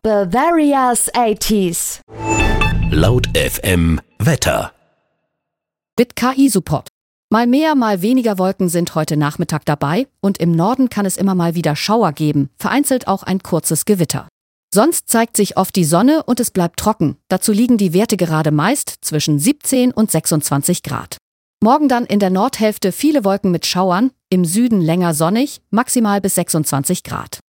Bavaria's 80s. Laut FM Wetter. Mit KI-Support. Mal mehr, mal weniger Wolken sind heute Nachmittag dabei und im Norden kann es immer mal wieder Schauer geben, vereinzelt auch ein kurzes Gewitter. Sonst zeigt sich oft die Sonne und es bleibt trocken. Dazu liegen die Werte gerade meist zwischen 17 und 26 Grad. Morgen dann in der Nordhälfte viele Wolken mit Schauern, im Süden länger sonnig, maximal bis 26 Grad.